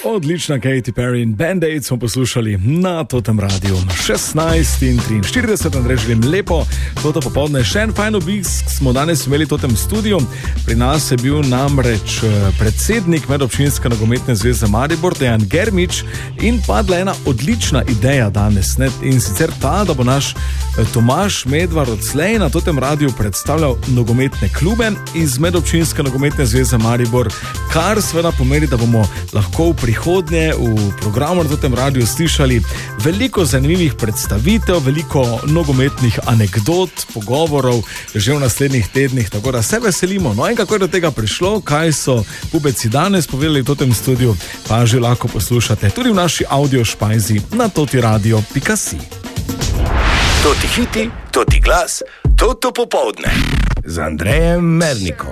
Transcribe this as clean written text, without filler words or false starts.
Odlična Katy Perry in Band-Aid smo poslušali na Totem Radiu. 16:43, Andrej, želim lepo toto popoldne. Še en fajn obisk smo danes imeli v Totem studiu. Pri nas je bil namreč predsednik Medobčinske nogometne zveze Maribor, Dejan Germič, in padla ena odlična ideja danes, ne? In sicer ta, da bo naš Tomaž Medvar odslej na Totem Radiu predstavljal nogometne klube iz Medobčinske nogometne zveze Maribor, kar seveda pomeni, da bomo lahko v prihodnje v programu na Totem Radiu slišali veliko zanimivih predstavitev, veliko nogometnih anekdot, pogovorov že v naslednjih tednih, tako da se veselimo. No in kako je do tega prišlo, kaj so pubeci danes povedali v Totem studiu, pa že lahko poslušate tudi v naši audio špajzi na totiradio.si. Toti hiti, toti glas, toto popoldne z Andrejem Mernikom.